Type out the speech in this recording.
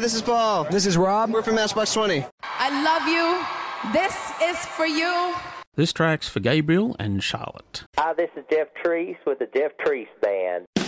this is Paul. This is Rob. We're from Matchbox 20. I love you. This is for you. This track's for Gabriel and Charlotte. Hi, this is Jeff Treese with the Jeff Treese Band.